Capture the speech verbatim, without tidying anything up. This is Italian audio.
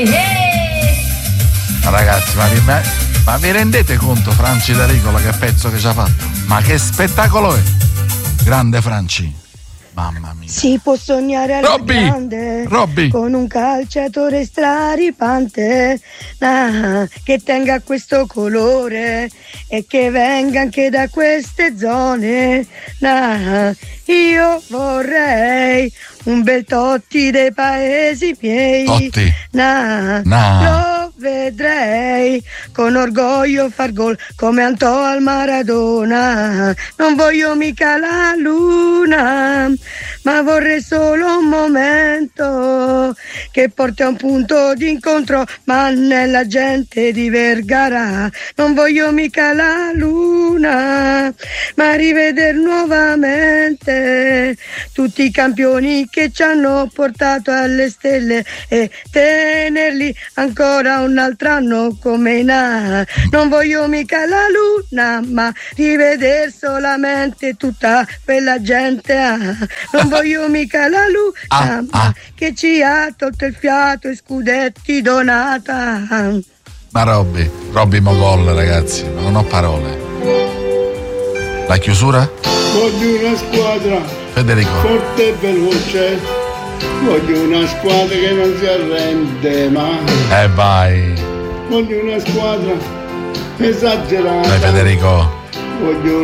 Ma ragazzi, ma vi, ma vi rendete conto Franci D'Aricola che pezzo che ci ha fatto? Ma che spettacolo è! Grande Franci, mamma mia. Si può sognare alla Robby, grande Robby. con un calciatore straripante, ah, che tenga questo colore e che venga anche da queste zone. Ah, io vorrei un bel Totti dei paesi miei. Totti. Nah, Nah. Lo vedrei con orgoglio far gol come Antò al Maradona. Non voglio mica la luna, ma vorrei solo un momento che porti a un punto d'incontro, ma nella gente di Vergara. Non voglio mica la luna, ma riveder nuovamente tutti i campioni che ci hanno portato alle stelle e tenerli ancora un altro anno come na. Non voglio mica la luna, ma riveder solamente tutta quella gente. Ah. Non voglio mica la luna, ah, ma ah. che ci ha tolto il fiato e scudetti donata. Ma Robby, Robby Mogol, ragazzi, non ho parole. La chiusura? Voglio una squadra Federico forte e veloce, voglio una squadra che non si arrende mai. Eh vai. Voglio una squadra esagerata. Dai Federico. Voglio